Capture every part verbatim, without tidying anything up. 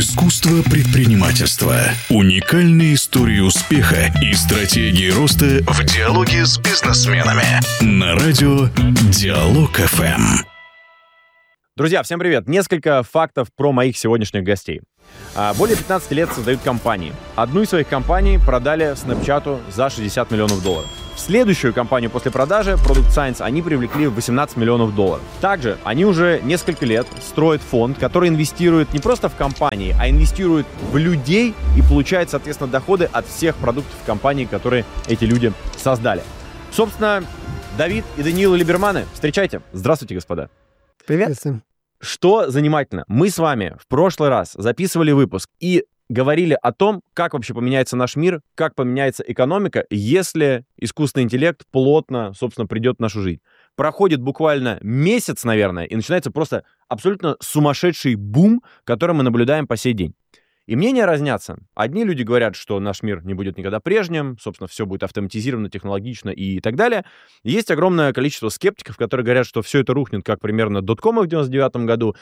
Искусство предпринимательства. Уникальные истории успеха и стратегии роста в диалоге с бизнесменами. На радио Диалог эф эм. Друзья, всем привет! Несколько фактов про моих сегодняшних гостей. Более пятнадцати лет создают компании. Одну из своих компаний продали Snapchat за шестьдесят миллионов долларов. В следующую компанию после продажи, Product Science, они привлекли восемнадцать миллионов долларов. Также они уже несколько лет строят фонд, который инвестирует не просто в компании, а инвестирует в людей и получает, соответственно, доходы от всех продуктов компании, которые эти люди создали. Собственно, Давид и Даниил Либерманы, встречайте. Здравствуйте, господа. Привет. Что занимательно, мы с вами в прошлый раз записывали выпуск и говорили о том, как вообще поменяется наш мир, как поменяется экономика, если искусственный интеллект плотно, собственно, придет в нашу жизнь. Проходит буквально месяц, наверное, и начинается просто абсолютно сумасшедший бум, который мы наблюдаем по сей день. И мнения разнятся. Одни люди говорят, что наш мир не будет никогда прежним, собственно, все будет автоматизировано, технологично и так далее. Есть огромное количество скептиков, которые говорят, что все это рухнет, как примерно доткомы в девяносто девятом году,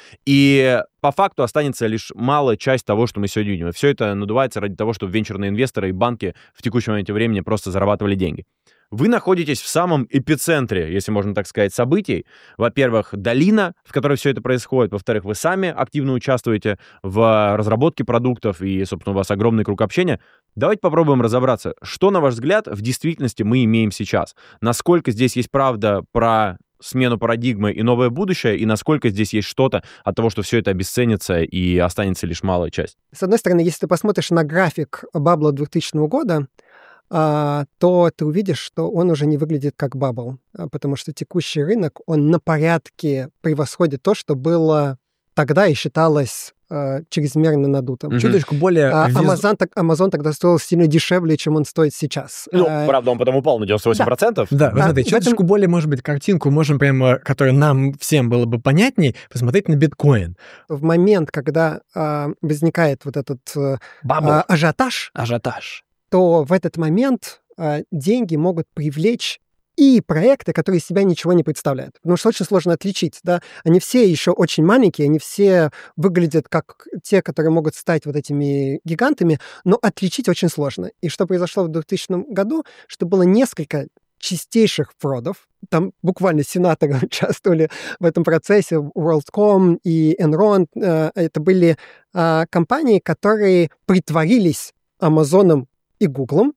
и по факту останется лишь малая часть того, что мы сегодня видим. И все это надувается ради того, чтобы венчурные инвесторы и банки в текущем моменте времени просто зарабатывали деньги. Вы находитесь в самом эпицентре, если можно так сказать, событий. Во-первых, долина, в которой все это происходит. Во-вторых, вы сами активно участвуете в разработке продуктов, и, собственно, у вас огромный круг общения. Давайте попробуем разобраться, что, на ваш взгляд, в действительности мы имеем сейчас. Насколько здесь есть правда про смену парадигмы и новое будущее, и насколько здесь есть что-то от того, что все это обесценится и останется лишь малая часть. С одной стороны, если ты посмотришь на график бабла двухтысячного года, Uh, то ты увидишь, что он уже не выглядит как бабл, uh, потому что текущий рынок, он на порядке превосходит то, что было тогда и считалось uh, чрезмерно надутым. Mm-hmm. Чуточку более... Uh, Amazon, так, Amazon тогда стоил сильно дешевле, чем он стоит сейчас. Ну, uh, правда, он потом упал на девяносто восемь процентов. Да, да вы смотрите, чуточку этом... более, может быть, картинку можем прямо, которая нам всем было бы понятней, посмотреть на биткоин. В момент, когда uh, возникает вот этот uh, uh, ажиотаж, ажиотаж, то в этот момент э, деньги могут привлечь и проекты, которые из себя ничего не представляют. Потому что очень сложно отличить, да. Они все еще очень маленькие, они все выглядят как те, которые могут стать вот этими гигантами, но отличить очень сложно. И что произошло в двухтысячном году, что было несколько чистейших фродов. Там буквально сенаторы участвовали в этом процессе, WorldCom и Enron. Э, это были э, компании, которые притворились Амазоном и Гуглом,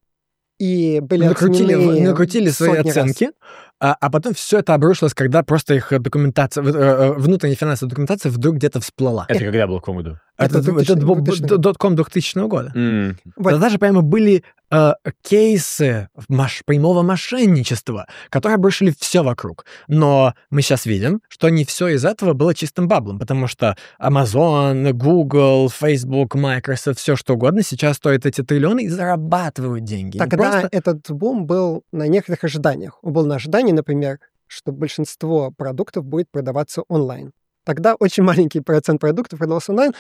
и были накрутили, накрутили свои оценки, а, а потом все это обрушилось, когда просто их документация, внутренняя финансовая документация вдруг где-то всплыла. Это когда было, в каком году? Это, это, это дотком двухтысячного года. Mm. Вот. Даже прямо были э, кейсы маш, прямого мошенничества, которые обрушили все вокруг. Но мы сейчас видим, что не все из этого было чистым баблом, потому что Amazon, Google, Facebook, Microsoft, все что угодно сейчас стоят эти триллионы и зарабатывают деньги. Тогда просто... этот бум был на некоторых ожиданиях. Он был на ожидании, например, что большинство продуктов будет продаваться онлайн. Тогда очень маленький процент продуктов продавался онлайн,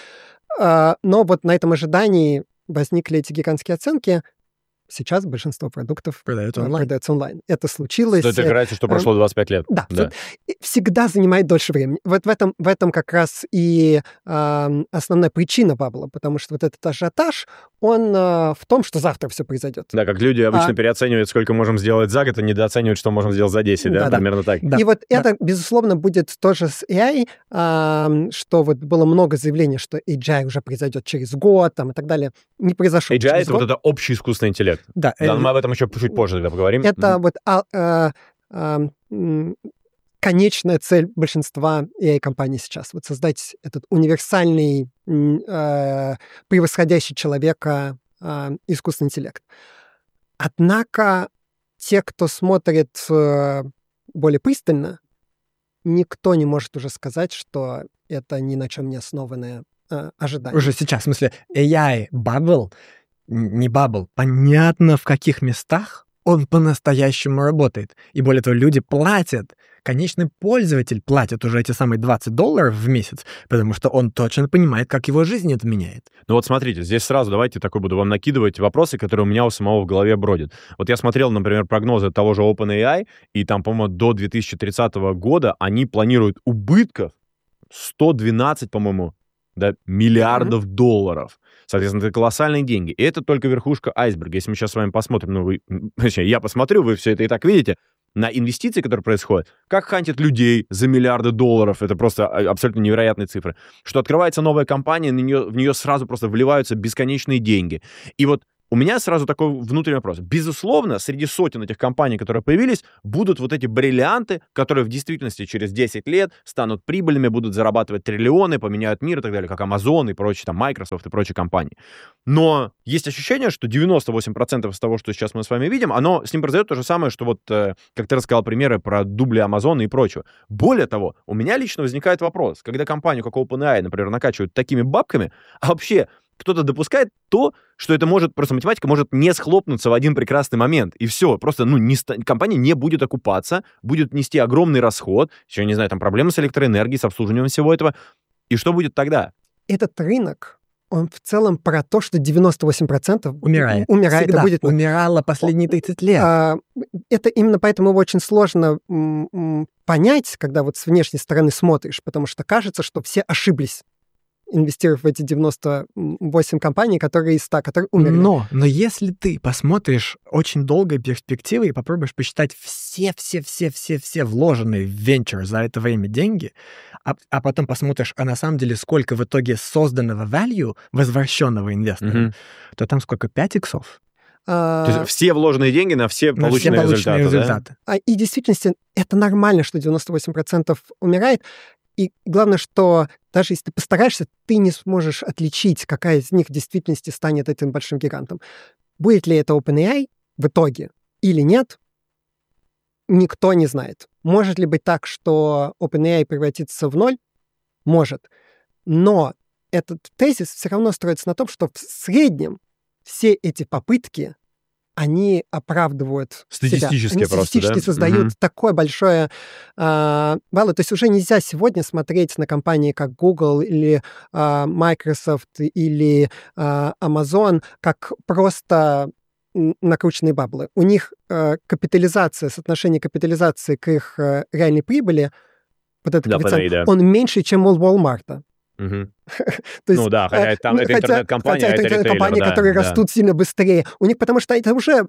но вот на этом ожидании возникли эти гигантские оценки. Сейчас большинство продуктов продается онлайн. продается онлайн. Это случилось... Это играется, что прошло двадцать пять лет. Да. да. Всегда занимает дольше времени. Вот в этом, в этом как раз и э, основная причина бабла, потому что вот этот ажиотаж, он э, в том, что завтра все произойдет. Да, как люди обычно а... переоценивают, сколько можем сделать за год, и недооценивают, что можем сделать за десять, да? да Примерно да. так. Да. И вот да. это, безусловно, будет тоже с эй ай, э, что вот было много заявлений, что эй джи ай уже произойдет через год, там, и так далее. Не произошло эй джи ай — это год. вот это общий искусственный интеллект. Да. да мы об этом еще чуть позже тогда поговорим. Это mm-hmm. вот а, а, а, конечная цель большинства эй ай-компаний сейчас. Вот создать этот универсальный, а, превосходящий человека а, искусственный интеллект. Однако те, кто смотрит а, более пристально, никто не может уже сказать, что это ни на чем не основанное а, ожидание. Уже сейчас, в смысле, эй ай-бабл, не бабл, понятно, в каких местах он по-настоящему работает. И более того, люди платят, конечный пользователь платит уже эти самые двадцать долларов в месяц, потому что он точно понимает, как его жизнь это меняет. Ну вот смотрите, здесь сразу давайте такой буду вам накидывать вопросы, которые у меня у самого в голове бродят. Вот я смотрел, например, прогнозы того же OpenAI, и там, по-моему, до две тысячи тридцатого года они планируют убытков сто двенадцать, по-моему, да, миллиардов mm-hmm. долларов. Соответственно, это колоссальные деньги. И это только верхушка айсберга. Если мы сейчас с вами посмотрим, ну, вы, точнее, я посмотрю, вы все это и так видите, на инвестиции, которые происходят, как хантят людей за миллиарды долларов, это просто абсолютно невероятные цифры, что открывается новая компания, на нее, в нее сразу просто вливаются бесконечные деньги. И вот у меня сразу такой внутренний вопрос. Безусловно, среди сотен этих компаний, которые появились, будут вот эти бриллианты, которые в действительности через десять лет станут прибыльными, будут зарабатывать триллионы, поменяют мир и так далее, как Amazon и прочие, там, Microsoft и прочие компании. Но есть ощущение, что девяносто восемь процентов из того, что сейчас мы с вами видим, оно с ним произойдет то же самое, что вот, э, как ты рассказал примеры про дубли Amazon и прочего. Более того, у меня лично возникает вопрос, когда компанию, как OpenAI, например, накачивают такими бабками, а вообще кто-то допускает то, что это может, просто математика может не схлопнуться в один прекрасный момент, и все, просто, ну, не, компания не будет окупаться, будет нести огромный расход, еще, не знаю, там, проблемы с электроэнергией, с обслуживанием всего этого, и что будет тогда? Этот рынок, он в целом про то, что девяносто восемь процентов умирает. Умирает Всегда и будет... умирало последние тридцать лет. А, это именно поэтому его очень сложно м, м, понять, когда вот с внешней стороны смотришь, потому что кажется, что все ошиблись, инвестировав в эти девяносто восемь компаний, которые из ста, которые умерли. Но, но если ты посмотришь очень долгой перспективы и попробуешь посчитать все-все-все-все-все вложенные в венчур за это время деньги, а, а потом посмотришь, а на самом деле сколько в итоге созданного value, возвращенного инвесторам, mm-hmm. то там сколько? пять иксов? А... То есть все вложенные деньги на все на полученные, все полученные результаты. результаты. Да? И в действительности это нормально, что девяносто восемь процентов умирает. И главное, что даже если ты постараешься, ты не сможешь отличить, какая из них в действительности станет этим большим гигантом. Будет ли это OpenAI в итоге или нет, никто не знает. Может ли быть так, что OpenAI превратится в ноль? Может. Но этот тезис все равно строится на том, что в среднем все эти попытки, они оправдывают статистически себя. Они просто, статистически да? создают Угу. такое большое э, value. То есть уже нельзя сегодня смотреть на компании, как Google или э, Microsoft или э, Amazon, как просто накрученные баблы. У них э, капитализация, соотношение капитализации к их э, реальной прибыли, вот этот Да, коэффициент, да. он меньше, чем у Walmart. Угу. То есть, ну да, хотя там это хотя, интернет-компания, хотя а это это ритейлер, компании, да, которые да. растут сильно быстрее. У них, потому что это уже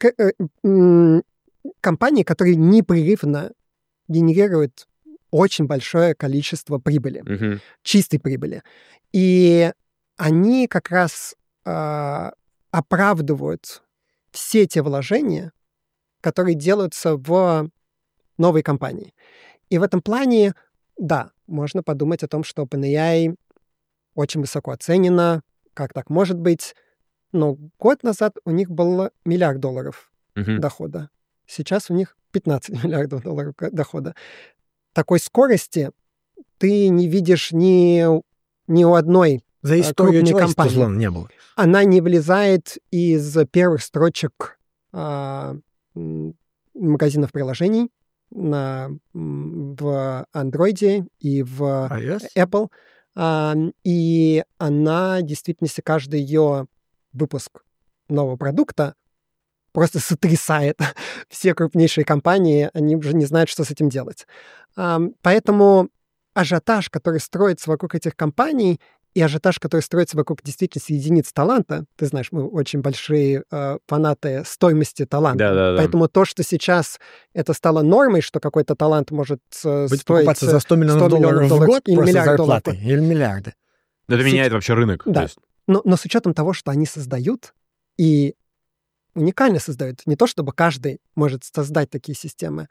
компании, которые непрерывно генерируют очень большое количество прибыли, угу. чистой прибыли. И они как раз э, оправдывают все те вложения, которые делаются в новые компании. И в этом плане, да, можно подумать о том, что OpenAI очень высоко оценена, как так может быть. Но год назад у них было миллиард долларов uh-huh. дохода. Сейчас у них пятнадцать миллиардов долларов дохода. Такой скорости ты не видишь ни, ни у одной За историю крупной компании. Не было. Она не вылезает из первых строчек а, магазинов приложений на, в Android и в iOS? Apple. А, и она, действительно, каждый ее выпуск нового продукта просто сотрясает все крупнейшие компании, они уже не знают, что с этим делать. А, поэтому ажиотаж, который строится вокруг этих компаний, и ажиотаж, который строится вокруг действительно единиц таланта, ты знаешь, мы очень большие э, фанаты стоимости таланта. Да, да, да. Поэтому то, что сейчас это стало нормой, что какой-то талант может э, Быть стоить покупаться за сто миллионов, сто миллионов долларов в долларов год или просто миллиард зарплаты, долларов. или миллиарды. Это меняет вообще рынок. Да. То есть... но, но с учетом того, что они создают, и уникально создают, не то чтобы каждый может создать такие системы,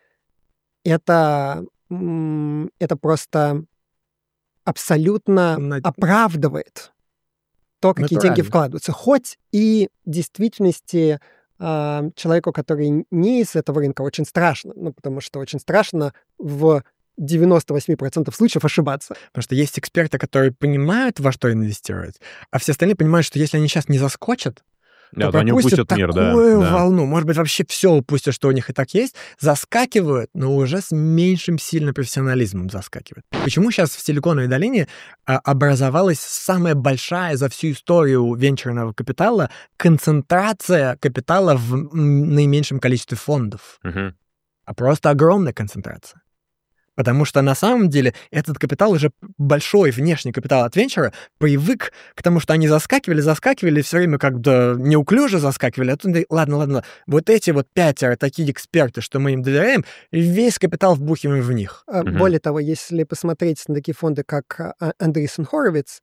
это, это просто... абсолютно На... оправдывает то, какие Натурально. деньги вкладываются. Хоть и в действительности э, человеку, который не из этого рынка, очень страшно. Ну, потому что очень страшно в девяносто восемь процентов случаев ошибаться. Потому что есть эксперты, которые понимают, во что инвестировать, а все остальные понимают, что если они сейчас не заскочат, Да, то то они пропустят упустят мир, да, такую да. волну. Может быть, вообще все упустят, что у них и так есть. Заскакивают, но уже с меньшим сильно профессионализмом заскакивают. Почему сейчас в Силиконовой долине а, образовалась самая большая за всю историю венчурного капитала концентрация капитала в м, наименьшем количестве фондов? Угу. А просто огромная концентрация. Потому что на самом деле этот капитал, уже большой внешний капитал от венчура, привык к тому, что они заскакивали, заскакивали, все время как-то неуклюже заскакивали. А тут, ладно, ладно, вот эти вот пятеро такие эксперты, что мы им доверяем, весь капитал вбухиваем в них. Mm-hmm. Более того, если посмотреть на такие фонды, как Andreessen Horowitz,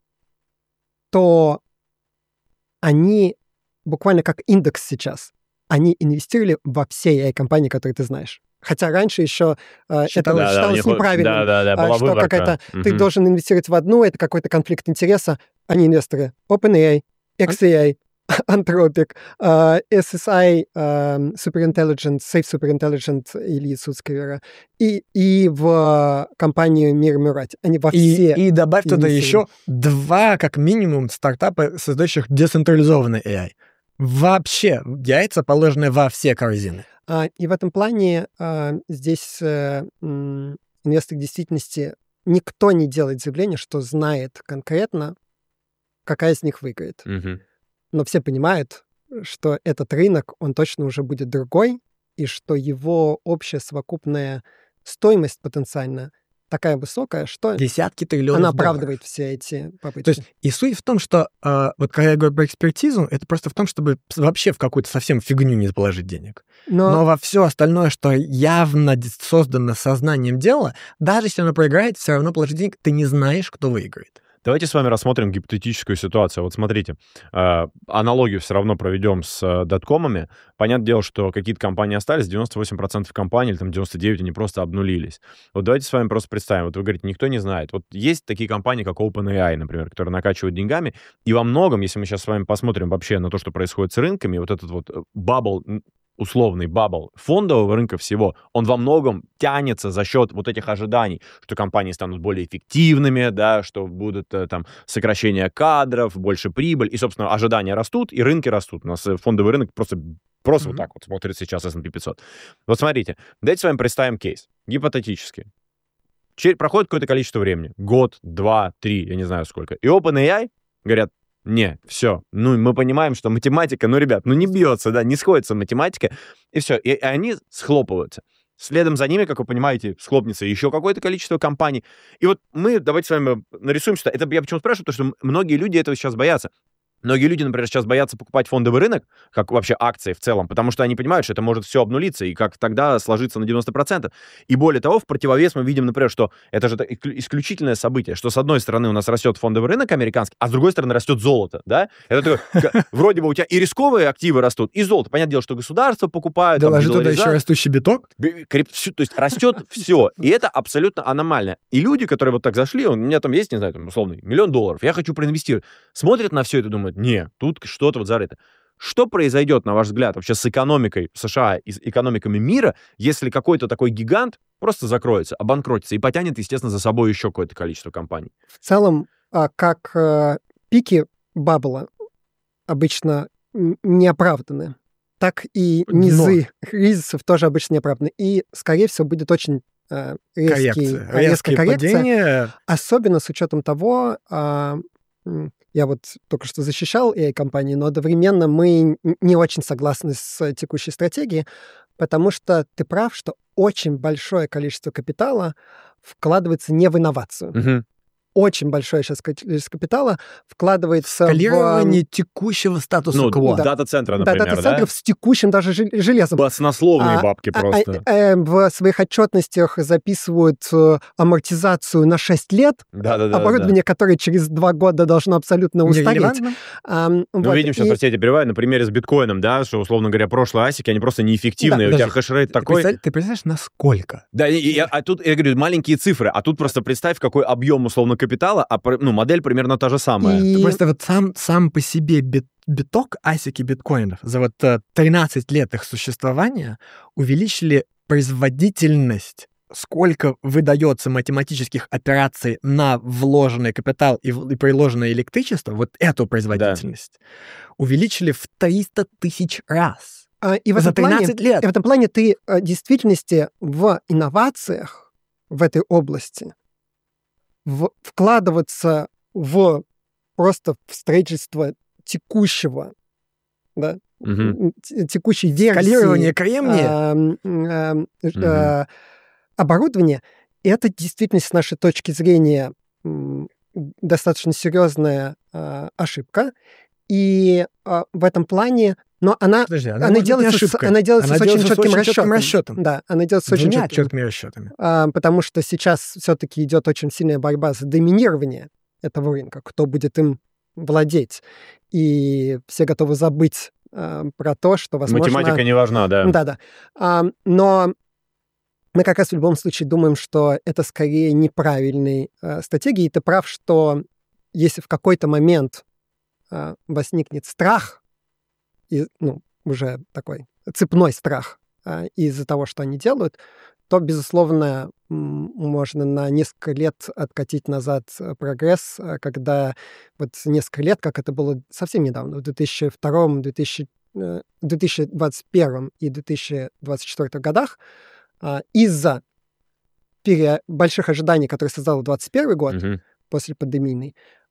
то они буквально как индекс сейчас. Они инвестировали во все эй ай-компании, которые ты знаешь. Хотя раньше еще э, это да, считалось да, неправильным. Да, да, да, была что какая-то, угу. ты должен инвестировать в одну, это какой-то конфликт интереса. Они инвесторы OpenAI, икс эй ай, Anthropic, э, эс эс ай, э, Superintelligent, Safe Superintelligent или Судскавера, и, и в компанию Мир Мурати. Они во и, все... И добавь туда еще два, как минимум, стартапа, создающих децентрализованный эй ай. Вообще, яйца положены во все корзины. А, и в этом плане а, здесь а, м, инвестор в действительности никто не делает заявление, что знает конкретно, какая из них выиграет. Угу. Но все понимают, что этот рынок, он точно уже будет другой, и что его общая совокупная стоимость потенциально такая высокая, что десятки триллионов она долларов. Оправдывает все эти попытки. То есть и суть в том, что э, вот когда я говорю про экспертизу, это просто в том, чтобы вообще в какую-то совсем фигню не положить денег. Но, Но во все остальное, что явно создано сознанием дела, даже если оно проиграет, все равно положить денег, ты не знаешь, кто выиграет. Давайте с вами рассмотрим гипотетическую ситуацию. Вот смотрите, э, аналогию все равно проведем с э, доткомами. Понятное дело, что какие-то компании остались, девяносто восемь процентов компаний, или там девяносто девять процентов, они просто обнулились. Вот давайте с вами просто представим. Вот вы говорите, никто не знает. Вот есть такие компании, как OpenAI, например, которые накачивают деньгами, и во многом, если мы сейчас с вами посмотрим вообще на то, что происходит с рынками, вот этот вот бабл, условный бабл фондового рынка всего, он во многом тянется за счет вот этих ожиданий, что компании станут более эффективными, да, что будут там сокращение кадров, больше прибыль, и, собственно, ожидания растут, и рынки растут. У нас фондовый рынок просто, просто mm-hmm. вот так вот смотрит сейчас эс энд пи пятьсот. Вот смотрите, давайте с вами представим кейс, гипотетически. Проходит какое-то количество времени, год, два, три, я не знаю сколько, и OpenAI говорят, не, все. Ну, мы понимаем, что математика, ну, ребят, ну, не бьется, да, не сходится математика, и все. И, и они схлопываются. Следом за ними, как вы понимаете, схлопнется еще какое-то количество компаний. И вот мы, давайте с вами нарисуем что-то. Это я почему спрашиваю, потому что многие люди этого сейчас боятся. Многие люди, например, сейчас боятся покупать фондовый рынок, как вообще акции в целом, потому что они понимают, что это может все обнулиться, и как тогда сложиться на девяносто процентов. И более того, в противовес мы видим, например, что это же исключительное событие, что с одной стороны у нас растет фондовый рынок американский, а с другой стороны растет золото, да? Это такое, вроде бы у тебя и рисковые активы растут, и золото. Понятное дело, что государство покупает. Доложи туда еще растущий биток. То есть растет все, и это абсолютно аномально. И люди, которые вот так зашли, у меня там есть, не знаю, там, условный миллион долларов, я хочу проинвестировать, смотрят на все это и думают, не, тут что-то вот зарыто. Что произойдет, на ваш взгляд, вообще с экономикой США и с экономиками мира, если какой-то такой гигант просто закроется, обанкротится и потянет, естественно, за собой еще какое-то количество компаний? В целом, как пики бабла обычно неоправданы, так и низы Но. кризисов тоже обычно неоправданы. И, скорее всего, будет очень резкий, коррекция. резкая коррекция. Падения. Особенно с учетом того... Я вот только что защищал эй ай-компании, но одновременно мы не очень согласны с текущей стратегией, потому что ты прав, что очень большое количество капитала вкладывается не в инновацию. Угу. Очень большое сейчас количество капитала вкладывается скалирование в... текущего статуса ну, кво. Да. Дата-центра, например, да? Дата-центров да? с текущим даже железом. Баснословные а, бабки просто. А, а, а, в своих отчетностях записывают амортизацию на шесть лет, да, да, да, оборудование, да. которое через два года должно абсолютно устареть. А, Мы вот, видим сейчас, и... простите, я перебиваю, на примере с биткоином, да, что, условно говоря, прошлые асики, они просто неэффективные, да, у тебя хэшрейт такой... Представь, ты представляешь, насколько? Да, и, и, а тут, я говорю, маленькие цифры, а тут просто представь, какой объем, условно, капитала, а ну, модель примерно та же самая. И... Просто вот сам, сам по себе бит, биток, асики биткоинов, за вот тринадцать лет их существования увеличили производительность, сколько выдается математических операций на вложенный капитал и, и приложенное электричество, вот эту производительность, да. увеличили в триста тысяч раз. А, и в за этом тринадцать плане, лет. И в этом плане ты в действительности в инновациях в этой области В, вкладываться в просто в строительство текущего, да, угу. текущей версии скалирование кремния э, э, э, э, оборудования это действительно, с нашей точки зрения, м, достаточно серьезная а, ошибка. И а, в этом плане... Но она, Подожди, она, она, может быть, не делается, с, ошибкой. она делается Она с очень делается с четким очень расчетом. четким расчетом. Да, она делается с очень Двумя четким. четкими расчетами. А, потому что сейчас все-таки идет очень сильная борьба за доминирование этого рынка, кто будет им владеть. И все готовы забыть а, про то, что, возможно... Математика не важна, да. Да-да. А, но мы как раз в любом случае думаем, что это скорее неправильной а, стратегией. И ты прав, что если в какой-то момент а, возникнет страх, и, ну, уже такой цепной страх а, из-за того, что они делают, то, безусловно, м, можно на несколько лет откатить назад э, прогресс, а, когда вот несколько лет, как это было совсем недавно, в две тысячи втором, две тысячи, э, две тысячи двадцать первом и две тысячи двадцать четвёртом годах, а, из-за пере- больших ожиданий, которые создал двадцать первый год Мгм. после пандемийной,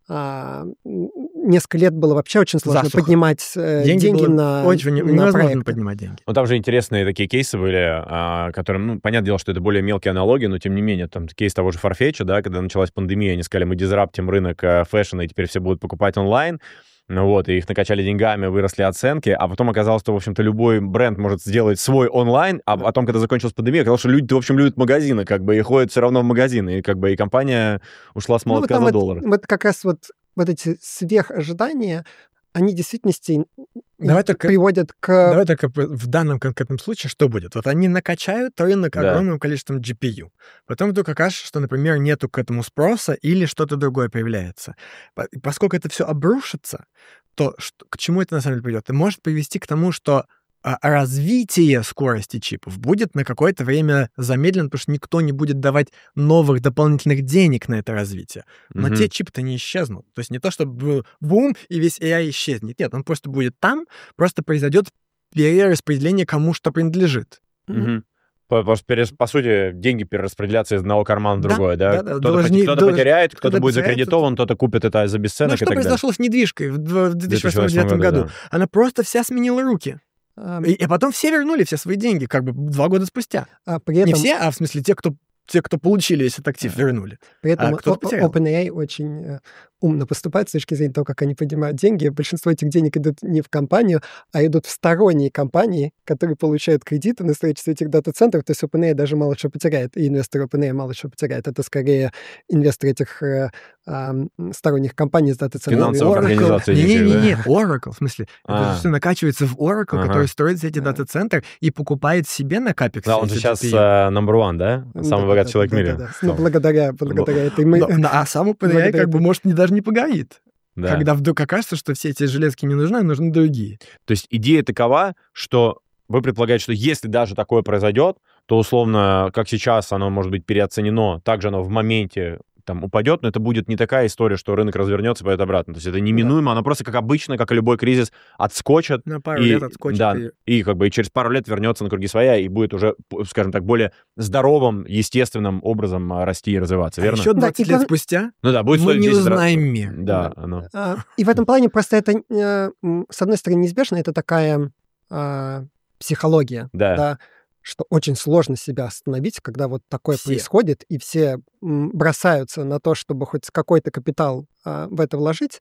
а, м, несколько лет было вообще очень сложно Засуха. поднимать э, Деньги, деньги было на, очень не- на невозможно проекты. поднимать деньги. Ну, там же интересные такие кейсы были, а, которым, ну, понятное дело, что это более мелкие аналогии, но тем не менее, там кейс того же Farfetch, да, когда началась пандемия, они сказали, мы дизраптим рынок э, фэшна, и теперь все будут покупать онлайн. Ну вот, и их накачали деньгами, выросли оценки, а потом оказалось, что, в общем-то, любой бренд может сделать свой онлайн, а потом, когда закончилась пандемия, оказалось, что люди, в общем, любят магазины, как бы, и ходят все равно в магазины, и как бы и компания ушла с Ну, вот молотка там за вот, доллар. вот как раз вот, вот эти сверхожидания, они в действительности Давай только- приводят к... Давай только п- в данном конкретном случае что будет? Вот они накачают рынок Да. огромным количеством джи пи ю. Потом вдруг окажется, что, например, нету к этому спроса или что-то другое появляется. По- и Поскольку это все обрушится, то что- к чему это на самом деле приведет? Это может привести к тому, что а, развитие скорости чипов будет на какое-то время замедлено, потому что никто не будет давать новых дополнительных денег на это развитие. Но Мгм. те чипы-то не исчезнут. То есть не то, чтобы был бум, и весь эй ай исчезнет. Нет, он просто будет там, просто произойдет перераспределение, кому что принадлежит. Мгм. По, по, перес- по сути, деньги перераспределятся из одного кармана в Да, другой, да? да, да, Кто-то, должни- поте- кто-то долж- потеряет, кто-то кто-то будет потеряет, закредитован, кто-то купит это за Ну, бесценок и что так далее. произошло с недвижкой в дв- в две тысячи восьмом-две тысячи восьмом году? да. Она просто вся сменила руки. а, И, и потом все вернули все свои деньги, как бы два года спустя. а при Не этом, все, а в смысле те, кто, те, кто получили весь этот актив, вернули. при этом а кто-то о- потерял. OpenAI очень э, умно поступает с точки зрения того, как они поднимают деньги. Большинство этих денег идут не в компанию, а идут в сторонние компании, которые получают кредиты на строительство этих дата-центров. То есть OpenAI даже мало что потеряет, и инвесторы OpenAI мало что потеряет. Это скорее инвесторы этих э, ам, сторонних компаний с дата-центрами. Финансовых Oracle. организаций. Не-не-не, Oracle, в смысле, А. это же все накачивается в Oracle, Ага. который строит все эти Да. дата-центры и покупает себе на капекс. Да, он эти же сейчас джи пи ю. э, number one, да? Самый Да, богатый да, человек да, в мире. да, да. в Ну, том. благодаря, благодаря этой... мы- Но- но- а сам OpenAI Благодаря как бы этому. может не, даже не погорит. Да. Когда вдруг окажется, что все эти железки не нужны, а нужны другие. То есть идея такова, что вы предполагаете, что если даже такое произойдет, то условно, как сейчас оно может быть переоценено, также оно в моменте там упадет, но это будет не такая история, что рынок развернется и пойдет обратно. То есть это неминуемо, оно просто как обычно, как и любой кризис, отскочит. На пару и, лет отскочит. да, и- и как бы и через пару лет вернется на круги своя и будет уже, п- скажем так, более здоровым, естественным образом а, расти и развиваться, А верно? еще Да, двадцать и лет глав- спустя Ну да, будет мы стоить не десять раз- узнаем мир. Да, оно. А, И в этом плане просто это, э, м, с одной стороны, неизбежно, это такая а, психология, Да. да, что очень сложно себя остановить, когда вот такое Все. происходит, и все м, бросаются на то, чтобы хоть какой-то капитал а, в это вложить.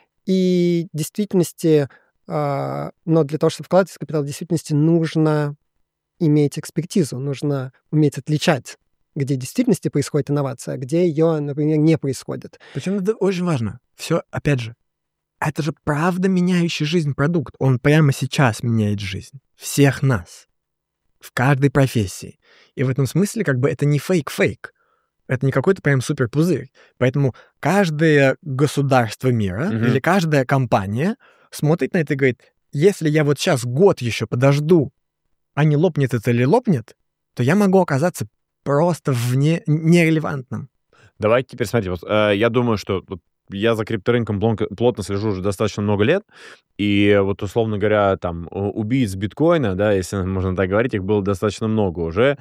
И в действительности, а, но для того, чтобы вкладывать в капитал, в действительности нужно иметь экспертизу, нужно уметь отличать, где в действительности происходит инновация, а где ее, например, не происходит. Причем это очень важно. Все, опять же, это же правда меняющий жизнь продукт. Он прямо сейчас меняет жизнь. Всех нас. В каждой профессии. И в этом смысле как бы это не фейк-фейк. Это не какой-то прям супер пузырь. Поэтому каждое государство мира Мгм. или каждая компания смотрит на это и говорит, если я вот сейчас год еще подожду, а не лопнет это или лопнет, то я могу оказаться просто вне нерелевантным. Давайте теперь смотрите, вот, э, я думаю, что вот я за крипторынком плотно, плотно слежу уже достаточно много лет, и вот, условно говоря, там, убийц биткоина, да, если можно так говорить, их было достаточно много уже,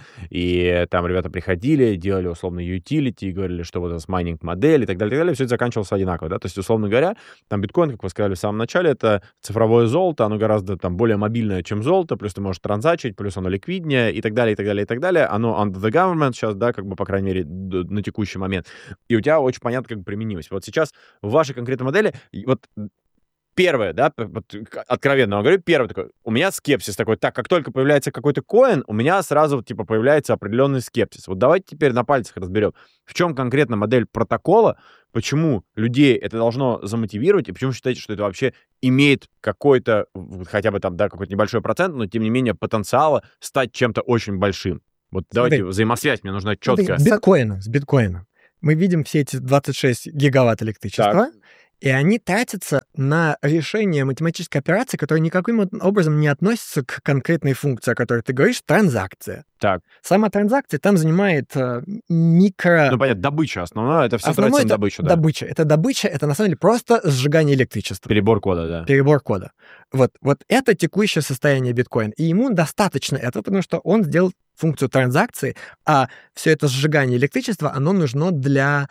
и там ребята приходили, делали, условно, utility, говорили, что вот у нас майнинг-модель и так далее, и так далее, все это заканчивалось одинаково, да, то есть, условно говоря, там биткоин, как вы сказали в самом начале, это цифровое золото, оно гораздо там более мобильное, чем золото, плюс ты можешь транзачить, плюс оно ликвиднее и так далее, и так далее, и так далее, оно under the government сейчас, да, как бы, по крайней мере, на текущий момент, и у тебя очень понятно, как бы, применимость. Вот сейчас в вашей конкретной модели, вот первое, да, вот, откровенно говорю, первое такое, у меня скепсис такой, так, как только появляется какой-то коин, у меня сразу, типа, появляется определенный скепсис. Вот давайте теперь на пальцах разберем, в чем конкретно модель протокола, почему людей это должно замотивировать, и почему считаете, что это вообще имеет какой-то, хотя бы там, да, какой-то небольшой процент, но, тем не менее, потенциала стать чем-то очень большим. Вот давайте Смотри, взаимосвязь, мне нужна четко. С биткоина, с биткоина. Мы видим все эти двадцать шесть гигаватт электричества, Так. и они тратятся на решение математической операции, которая никаким образом не относится к конкретной функции, о которой ты говоришь, транзакция. Так. Сама транзакция там занимает э, микро... Ну, понятно, добыча основная, это все Основное тратится на это добычу, да. добыча. Это добыча, это на самом деле просто сжигание электричества. Перебор кода, да. Перебор кода. Вот, вот это текущее состояние биткоина. И ему достаточно этого, потому что он сделал функцию транзакции, а все это сжигание электричества, оно нужно для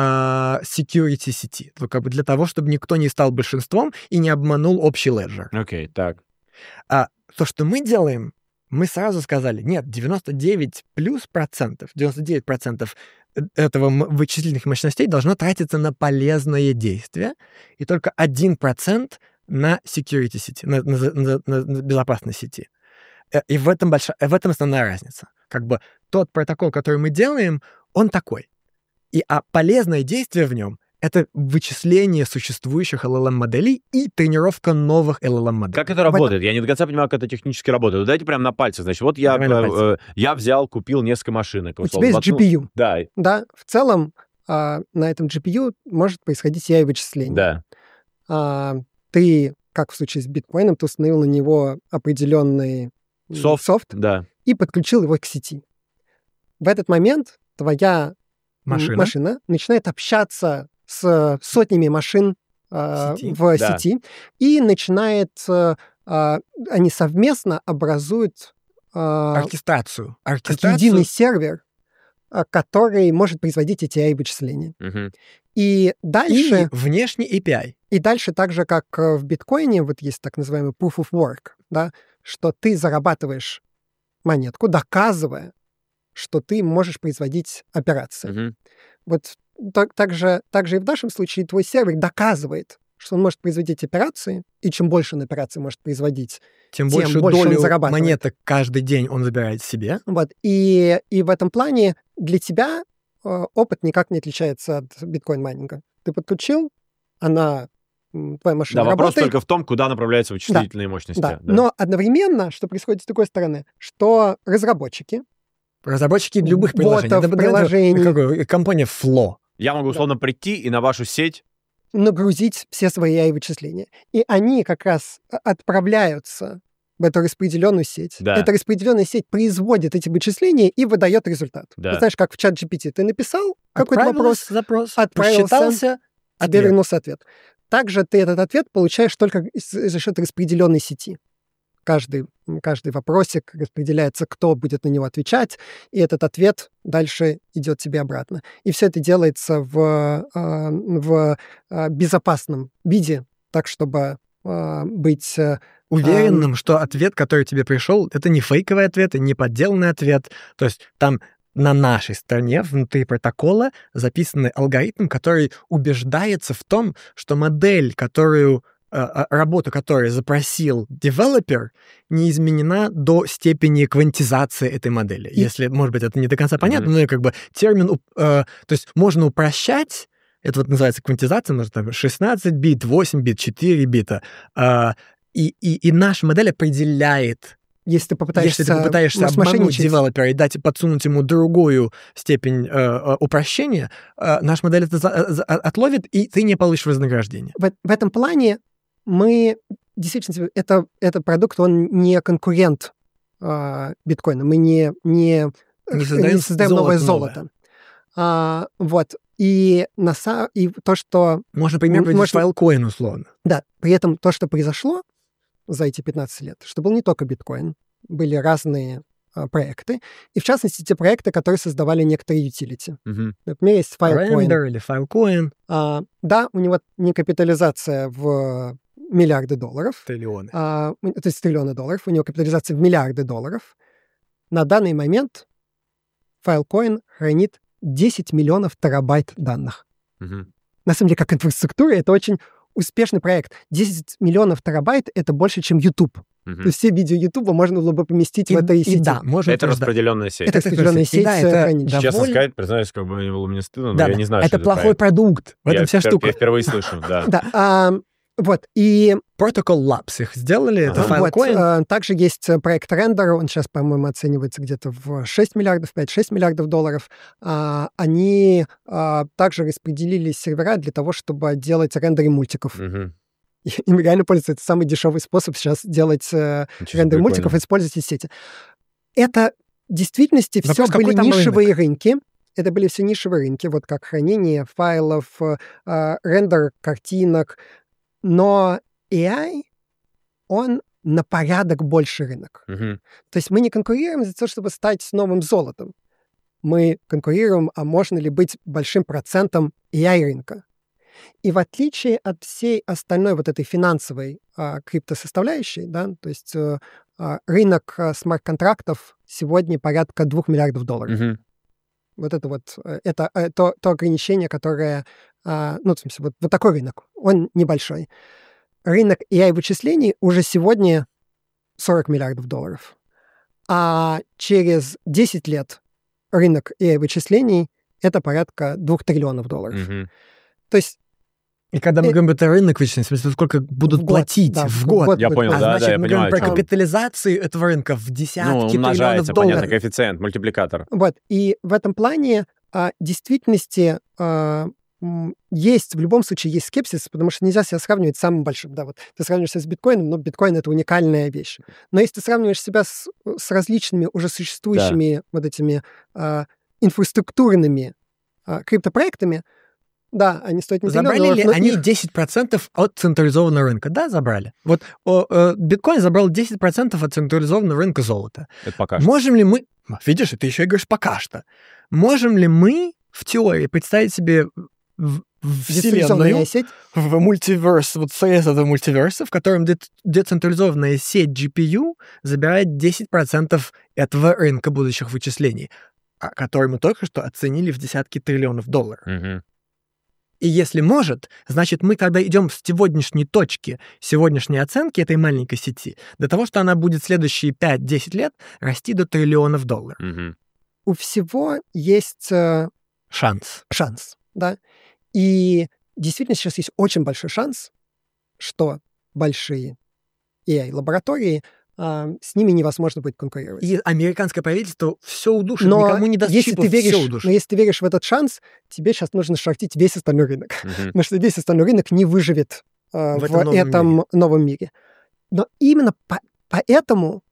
Uh, security сети. Ну, как бы для того, чтобы никто не стал большинством и не обманул общий леджер. Окей, okay, так. А то, что мы делаем, мы сразу сказали, нет, девяносто девять плюс процентов, девяносто девять процентов этого вычислительных мощностей должно тратиться на полезное действие, и только один процент на security сети, на, на, на, на безопасность сети. И в этом, большая, в этом основная разница. Как бы тот протокол, который мы делаем, он такой. И а полезное действие в нем — это вычисление существующих эл эл эм-моделей и тренировка новых эл эл эм-моделей. Как это работает? Я не до конца понимаю, как это технически работает. Давайте прямо на пальцах. Значит, вот я, э, я взял, купил несколько машинок. У тебя есть воткнул... джи пи ю. Да. Да, в целом а, на этом джи пи ю может происходить эй ай-вычисление. Да. А, ты, как в случае с биткоином, ты установил на него определенный софт, софт да. и подключил его к сети. В этот момент твоя Машина. машина начинает общаться с сотнями машин э, сети. в Да. сети и начинает, э, э, они совместно образуют э, оркестрацию. как оркестрацию. единый сервер, э, который может производить эти эй ай-вычисления. Угу. И дальше... И внешний эй пи ай. И дальше, так же, как в биткоине, вот есть так называемый proof of work, да, что ты зарабатываешь монетку, доказывая, что ты можешь производить операции. Угу. Вот так, так, же, так же и в нашем случае твой сервер доказывает, что он может производить операции, и чем больше он операций может производить, Тем, тем больше больше он долю зарабатывает. монеток каждый день он забирает себе. Вот. И, и в этом плане для тебя э, опыт никак не отличается от биткоин-майнинга. Ты подключил, она, твоя машина Да, вопрос работает. только в том, куда направляются вычислительные да, мощности. Да. Да. Но одновременно, что происходит с другой стороны, что разработчики, Разработчики любых ботов, приложений. приложений. Как, компания Flow. Я могу условно да. прийти и на вашу сеть нагрузить все свои эй ай-вычисления. И они как раз отправляются в эту распределенную сеть. Да. Эта распределенная сеть производит эти вычисления и выдает результат. Да. Ты знаешь, как в чат джи пи ти ты написал какой-то вопрос, запрос, отправился, посчитался, тебе вернулся ответ. Также ты этот ответ получаешь только за счет распределенной сети. Каждый, каждый вопросик распределяется, кто будет на него отвечать, и этот ответ дальше идет тебе обратно. И все это делается в, в безопасном виде, так, чтобы быть... уверенным, а... что ответ, который тебе пришел, это не фейковый ответ и не подделанный ответ. То есть там на нашей стороне, внутри протокола, записанный алгоритм, который убеждается в том, что модель, которую работу, которую запросил девелопер, не изменена до степени квантизации этой модели. И... Если, может быть, это не до конца понятно, mm-hmm. но как бы термин... Э, то есть можно упрощать, это вот называется квантизация, может, там шестнадцать бит, восемь бит, четыре бита, э, и, и, и наша модель определяет, если ты попытаешься, если ты попытаешься обмануть девелопера и дать, подсунуть ему другую степень э, упрощения, э, наша модель это за, за, отловит, и ты не получишь вознаграждение. В, в этом плане мы действительно, это, это продукт, он не конкурент э, биткоина. Мы не, не, не создаем, не создаем золото новое золото. А, вот. И, на, са- и то, что... Можно пример приводить Можно- Filecoin, условно. Да, при этом то, что произошло за эти пятнадцать лет, что был не только биткоин, были разные а, проекты, и в частности те проекты, которые создавали некоторые utility. Мгм. Например, есть Filecoin. Render или Filecoin, А, да, у него не капитализация в миллиарды долларов, триллионы. а, у- то есть триллионы долларов, у него капитализация в миллиарды долларов. На данный момент Filecoin хранит десять миллионов терабайт данных. Мгм. На самом деле, как инфраструктура, это очень успешный проект. десять миллионов терабайт — это больше, чем YouTube. Мгм. То есть все видео YouTube можно было бы поместить И, в этой и сети. да, можно Это утверждать. распределенная сеть. Это Это распределенная распределенная сеть сеть, да, э, это хранилища. довольно- Честно сказать, признаюсь, как бы мне было мне стыдно, но Да, я да. не знаю, это что это плохой проект. продукт. В этом Я вся впер- штука. Я впервые слышу, да. Да, а, вот, и Protocol Labs их сделали, это Ага. вот, Filecoin. а, также есть э, проект Render, он сейчас, по-моему, оценивается где-то в шесть миллиардов, пять-шесть миллиардов долларов. А, они а, также распределили сервера для того, чтобы делать рендеры мультиков. Мгм. Им реально пользуется. Это самый дешевый способ сейчас делать э, Ничего себе, рендеры мультиков, прикольно. использовать эти сети. Это в действительности все Вопрос, какой были там нишевые рынки. Это были все нишевые рынки, вот как хранение файлов, э, а, рендер картинок. Но эй ай, он на порядок больше рынок. Мгм. То есть мы не конкурируем за то, чтобы стать новым золотом. Мы конкурируем, а можно ли быть большим процентом эй ай-рынка. И в отличие от всей остальной вот этой финансовой а, криптосоставляющей, да, то есть э, а, рынок а, смарт-контрактов сегодня порядка двух миллиардов долларов. Мгм. Вот это вот, э, это э, то, то ограничение, которое, а, ну, в смысле, вот, вот такой рынок, он небольшой. Рынок эй ай-вычислений уже сегодня сорок миллиардов долларов. А через десять лет рынок эй ай-вычислений — это порядка двух триллионов долларов. Мгм. То есть И когда мы э, говорим, это рынок вычисления, в смысле, сколько будут в год, платить да, в год. Я будет понял, А платить. да, значит, да, я мы понимаю, говорим про о чём. капитализацию этого рынка в Ну, десятки триллионов умножается, понятно, долларов. коэффициент, мультипликатор. Вот, и в этом плане а, в действительности а, м, есть, в любом случае, есть скепсис, потому что нельзя себя сравнивать с самым большим. Да, вот ты сравниваешься с биткоином, но биткоин — это уникальная вещь. Но если ты сравниваешь себя с, с различными уже существующими вот этими а, инфраструктурными а, криптопроектами, да, они стоят не триллион Забрали долларов, ли но они их- десять процентов от централизованного рынка? Да, забрали. Вот о, э, биткоин забрал десять процентов от централизованного рынка золота. Это пока что. Можем ли мы... Видишь, ты еще и говоришь «пока что». Можем ли мы в теории представить себе в- в децентрализованная вселенную, сеть. в мультиверс, вот срез этого мультиверса, в котором де- децентрализованная сеть джи пи ю забирает десять процентов этого рынка будущих вычислений, а- который мы только что оценили в десятки триллионов долларов. Мгм. И если может, значит, мы, когда идем с сегодняшней точки, сегодняшней оценки этой маленькой сети, до того, что она будет следующие пять-десять лет расти до триллионов долларов. Мгм. У всего есть э, Шанс. шанс, да. И действительно сейчас есть очень большой шанс, что большие эй ай-лаборатории, а, с ними невозможно будет конкурировать. И американское правительство все удушит, но никому не даст если чипов, ты веришь, все удушит. но если ты веришь в этот шанс, тебе сейчас нужно шортить весь остальной рынок. Мгм. Потому что весь остальной рынок не выживет а, В в, этом новом этом новом мире. Но именно по- поэтому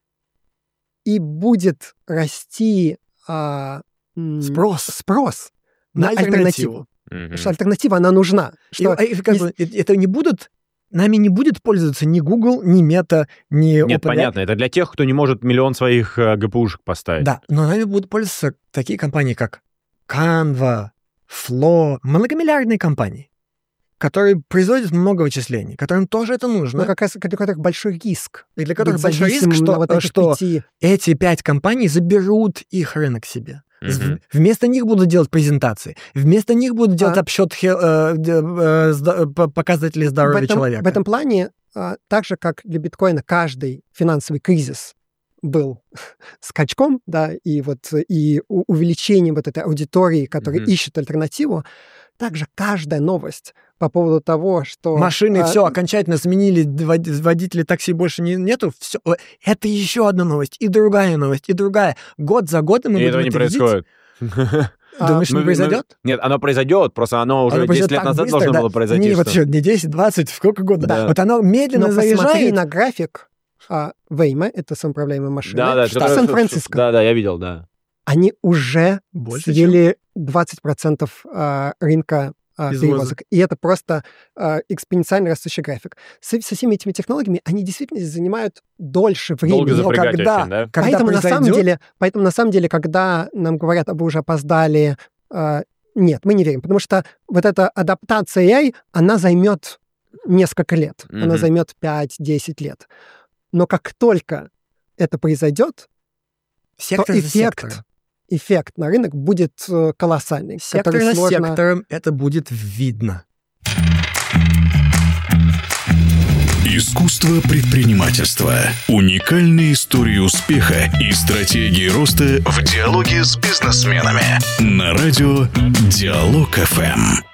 и будет расти а, м, Спрос спрос на на альтернативу. альтернативу. Мгм. Потому что альтернатива, она нужна. И, Что а, и как если- бы, э- это не будут, нами не будет пользоваться ни Google, ни Meta, ни Нет, OpenAI. понятно, это для тех, кто не может миллион своих э, ГПУшек поставить. Да, но нами будут пользоваться такие компании, как Canva, Flow, многомиллиардные компании, которые производят много вычислений, которым тоже это нужно, но как раз для которых большой риск. и для которых быть большой риск, зависимым на что, вот этих что пяти. эти пять компаний заберут их рынок себе. З- Мгм. Вместо них будут делать презентации, вместо них будут делать А. обсчет хе- э, д- э, зда- п- показателей В здоровья этом, человека. в этом плане, а, так же, как для биткоина каждый финансовый кризис был скачком, да, и вот и у- увеличением вот этой аудитории, которая Мгм. ищет альтернативу, также каждая новость по поводу того, что... Машины а, все окончательно сменили, вод- водителей такси больше не, нету. Все, это еще одна новость, и другая новость, и другая. Год за годом мы И будем этого не это видеть. происходит. а, Думаешь, Мы- не мы- произойдет? Нет, оно произойдет, просто оно уже Оно десять произойдет лет так назад быстро, должно да. было произойти. Не, вот что- еще не десять, двадцать, сколько год. Да. Вот оно медленно Но посмотри заезжает. на график а, Waymo, это самоуправляемая машина, Да, да, штат который- Сан-Франциско. Да, да, я видел, да. они уже Больше, съели двадцать процентов э, рынка э, Извозок. перевозок. И это просто э, экспоненциально растущий график. Со, со всеми этими технологиями они действительно занимают дольше времени. Долго Но запрягать когда, очень, да? Когда поэтому, на самом произойдет- деле, поэтому на самом деле, когда нам говорят, а вы уже опоздали, э, нет, мы не верим. Потому что вот эта адаптация эй ай, она займет несколько лет. Она Мгм. займет пять-десять лет. Но как только это произойдет, Сектор то за эффект, сектором. эффект на рынок будет э, колоссальный. Сектор который за сложно- сектором это будет видно. Искусство предпринимательства. Уникальные истории успеха и стратегии роста в диалоге с бизнесменами. На радио Диалог эф эм.